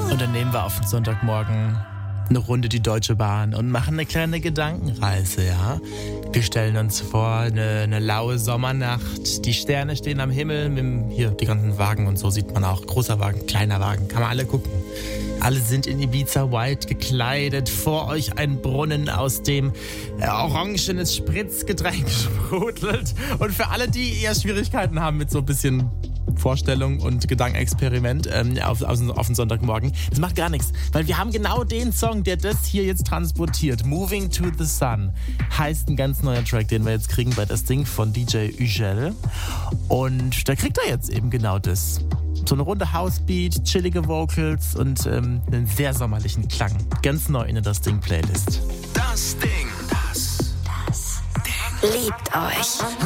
Und dann nehmen wir auf den Sonntagmorgen eine Runde die Deutsche Bahn und machen eine kleine Gedankenreise, ja. Wir stellen uns vor, eine laue Sommernacht, die Sterne stehen am Himmel, hier die ganzen Wagen und so sieht man auch, großer Wagen, kleiner Wagen, kann man alle gucken. Alle sind in Ibiza White gekleidet, vor euch ein Brunnen, aus dem orangenes Spritzgetränk sprudelt. Und für alle, die eher Schwierigkeiten haben mit so ein bisschen Vorstellung und Gedankenexperiment auf den Sonntagmorgen. Das macht gar nichts, weil wir haben genau den Song, der das hier jetzt transportiert. Moving to the Sun heißt ein ganz neuer Track, den wir jetzt kriegen bei das Ding von DJ Ugel. Und da kriegt er jetzt eben genau das. So eine runde Housebeat, chillige Vocals und einen sehr sommerlichen Klang. Ganz neu in der Das Ding Playlist. Das Ding. Das Ding. Liebt euch.